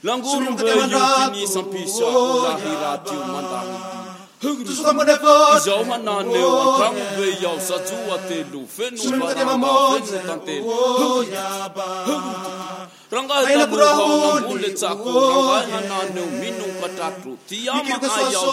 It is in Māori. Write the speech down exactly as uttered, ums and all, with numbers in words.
Languru beyu ni sampisa lahira tiu mandani. Tusuka mwenefo. Izau manane wa tamu beyau sajua telu fenu barama fenu tantelu. Rangga tabu hau ngule caku rangga nane minum katatu tiama ayau